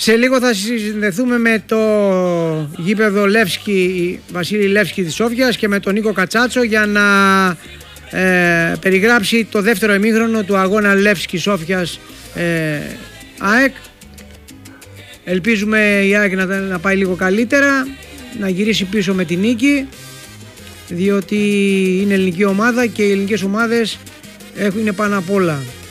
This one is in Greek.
Σε λίγο θα συνδεθούμε με το γήπεδο Βασίλη Λεύσκη της Σόφιας και με τον Νίκο Κατσάτσο για να περιγράψει το δεύτερο ημίχρονο του αγώνα Λεύσκη Σόφιας ΑΕΚ. Ελπίζουμε η ΑΕΚ να πάει λίγο καλύτερα, να γυρίσει πίσω με την νίκη, διότι είναι ελληνική ομάδα και οι ελληνικές ομάδες είναι πάνω απ' όλα.